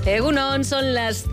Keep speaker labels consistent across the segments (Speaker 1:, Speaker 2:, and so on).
Speaker 1: Egunon, son las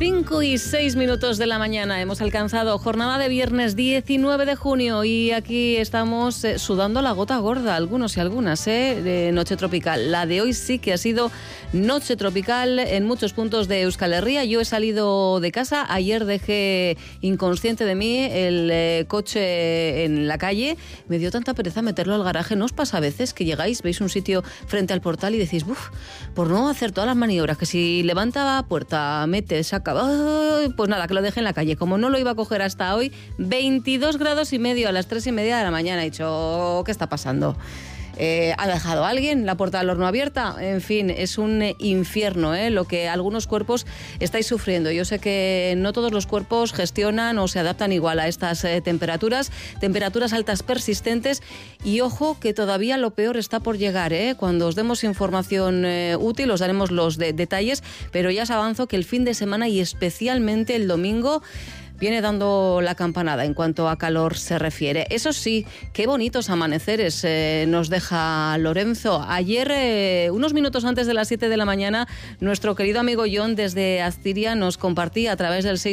Speaker 1: 5:06 de la mañana. Hemos alcanzado jornada de viernes 19 de junio y aquí estamos sudando la gota gorda, algunos y algunas, de noche tropical. La de hoy sí que ha sido noche tropical en muchos puntos de Euskal Herria. Yo he salido de casa, ayer dejé inconsciente de mí el coche en la calle. Me dio tanta pereza meterlo al garaje. ¿No os pasa a veces que llegáis, veis un sitio frente al portal y decís, por no hacer todas las maniobras, que si levanta puerta, mete, saca, pues nada, que lo deje en la calle? Como no lo iba a coger hasta hoy, 22 grados y medio a las 3:30 de la mañana. He dicho, ¿qué está pasando? ¿Ha dejado alguien la puerta del horno abierta? En fin, es un infierno, lo que algunos cuerpos estáis sufriendo. Yo sé que no todos los cuerpos gestionan o se adaptan igual a estas temperaturas altas persistentes, y ojo que todavía lo peor está por llegar. Cuando os demos información útil os daremos los detalles, pero ya os avanzo que el fin de semana y especialmente el domingo viene dando la campanada en cuanto a calor se refiere. Eso sí, qué bonitos amaneceres nos deja Lorenzo. Ayer, unos minutos antes de las 7 de la mañana, nuestro querido amigo John desde Astiria nos compartía a través del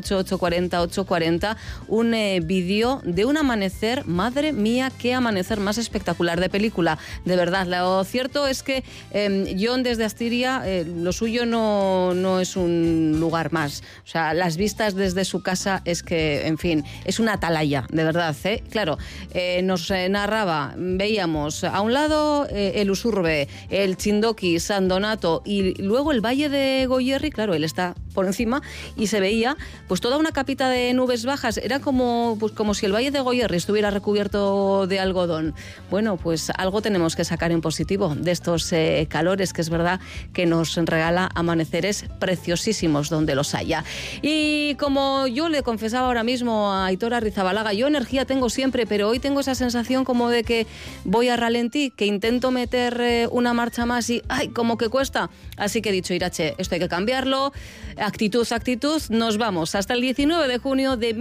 Speaker 1: 688-840-840 un vídeo de un amanecer. Madre mía, qué amanecer más espectacular, de película, de verdad. Lo cierto es que John desde Astiria, lo suyo no es un lugar más. O sea, las vistas desde su casa es que, en fin, es una atalaya, de verdad, Claro, nos narraba, veíamos a un lado el Usurbe, el Chindoki, San Donato y luego el Valle de Goierri. Claro, él está por encima y se veía pues toda una capita de nubes bajas. Era como si el Valle de Goierri estuviera recubierto de algodón. Bueno, pues algo tenemos que sacar en positivo de estos calores, que es verdad que nos regala amaneceres preciosísimos donde los haya. Y como yo le confesaba ahora mismo a Aitor Arrizabalaga, yo energía tengo siempre, pero hoy tengo esa sensación como de que voy a ralentí, que intento meter una marcha más y ¡ay!, como que cuesta. Así que he dicho, Irache, esto hay que cambiarlo. Actitud, nos vamos hasta el 19 de junio de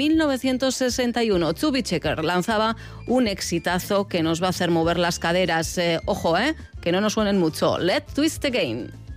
Speaker 1: 1961. Chubby Checker lanzaba un exitazo que nos va a hacer mover las caderas. Ojo, que no nos suenen mucho. Let's twist again.